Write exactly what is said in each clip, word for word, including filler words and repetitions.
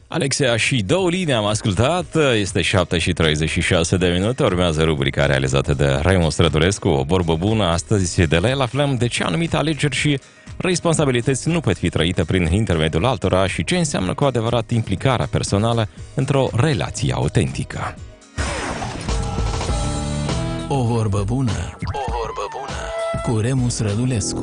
Alexia și Douli ne-am ascultat, este șapte și treizeci și șase de minute, urmează rubrica realizată de Raimund Strădulescu, o vorbă bună. Astăzi de la el aflăm de ce anumite alegeri și responsabilități nu pot fi trăite prin intermediul altora și ce înseamnă cu adevărat implicarea personală într-o relație autentică. O vorbă bună, o vorbă bună cu Raimund Strădulescu.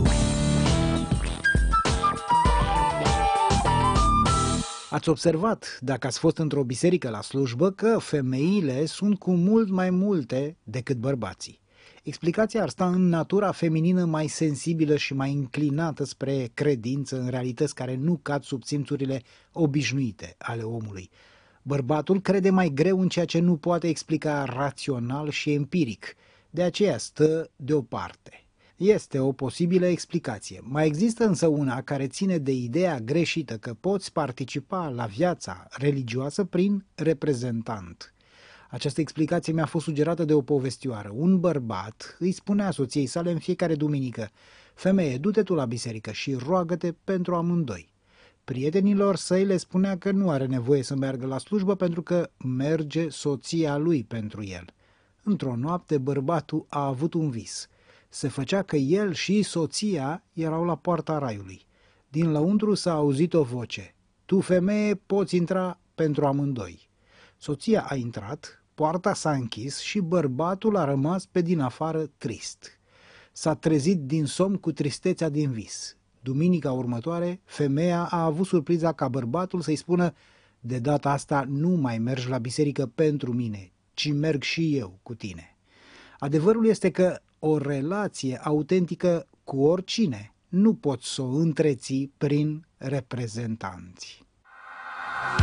Ați observat, dacă ați fost într-o biserică la slujbă, că femeile sunt cu mult mai multe decât bărbații. Explicația ar sta în natura feminină mai sensibilă și mai înclinată spre credință în realități care nu cad sub simțurile obișnuite ale omului. Bărbatul crede mai greu în ceea ce nu poate explica rațional și empiric, de aceea stă deoparte. Este o posibilă explicație. Mai există însă una care ține de ideea greșită că poți participa la viața religioasă prin reprezentant. Această explicație mi-a fost sugerată de o povestioară. Un bărbat îi spunea soției sale în fiecare duminică: „Femeie, du-te tu la biserică și roagă-te pentru amândoi.” Prietenilor săi le spunea că nu are nevoie să meargă la slujbă pentru că merge soția lui pentru el. Într-o noapte, bărbatul a avut un vis. Se făcea că el și soția erau la poarta raiului. Din lăuntru s-a auzit o voce: „Tu, femeie, poți intra pentru amândoi.” Soția a intrat, poarta s-a închis și bărbatul a rămas pe din afară trist. S-a trezit din somn cu tristețea din vis. Duminica următoare, femeia a avut surpriza ca bărbatul să-i spună: „De data asta nu mai mergi la biserică pentru mine, ci merg și eu cu tine.” Adevărul este că o relație autentică cu oricine nu poți să o întreții prin reprezentanți.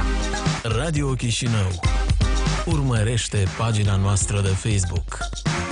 Radio Chișinău. Urmărește pagina noastră de Facebook.